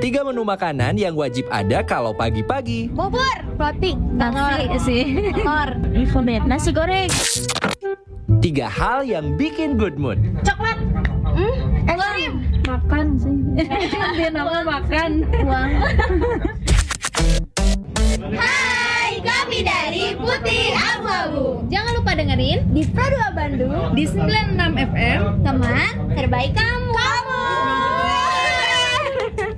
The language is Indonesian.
3 menu makanan yang wajib ada kalau pagi-pagi. Bubur, roti, nasi sih, telur, nasi goreng, 3 hal yang bikin good mood. coklat, es krim, makan sih. Dia nama makan uang. Hai, kami dari Putih Abu-Abu. Jangan lupa dengerin di Pro 2 Bandung di 96 FM, teman terbaik kamu.